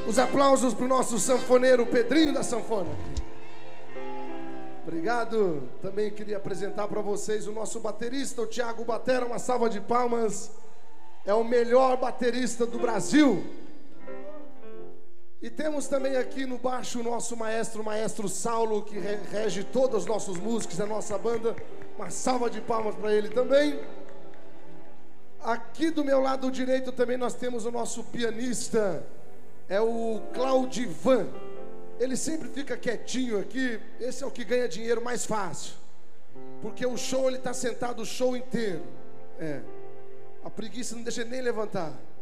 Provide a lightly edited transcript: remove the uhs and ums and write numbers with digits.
Os aplausos para o nosso sanfoneiro Pedrinho da sanfona. Obrigado. Também queria apresentar para vocês o nosso baterista, o Thiago Batera. Uma salva de palmas. É o melhor baterista do Brasil. E temos também aqui no baixo o nosso maestro, o maestro Saulo, que rege todos os nossos músicos da nossa banda. Uma salva de palmas para ele também. Aqui do meu lado direito também nós temos o nosso pianista, é o Claudivan. Ele sempre fica quietinho aqui. Esse é o que ganha dinheiro mais fácil, porque o show ele está sentado o show inteiro. A preguiça não deixa ele nem levantar.